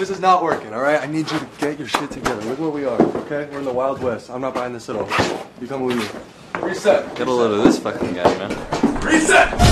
This is not working, alright? I need you to get your shit together. Look where we are, okay? We're in the Wild West. I'm not buying this at all. You come with me. Reset. Get a load of this fucking guy, man. Reset!